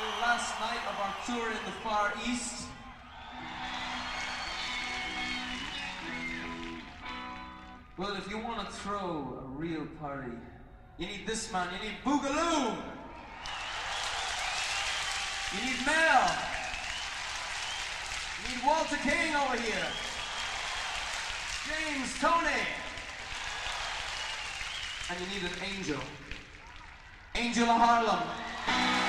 Last night of our tour in the Far East. Well, if you want to throw a real party, you need this man, you need Boogaloo! You need Mel! You need Walter King over here! James, Tony! And you need an angel. Angel of Harlem.